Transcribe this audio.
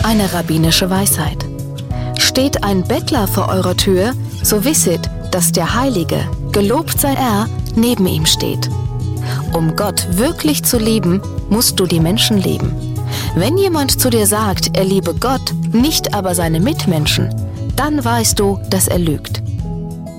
eine rabbinische Weisheit. Steht ein Bettler vor eurer Tür, so wisset, dass der Heilige, gelobt sei er, neben ihm steht. Um Gott wirklich zu lieben, musst du die Menschen lieben. Wenn jemand zu dir sagt, er liebe Gott, nicht aber seine Mitmenschen, dann weißt du, dass er lügt.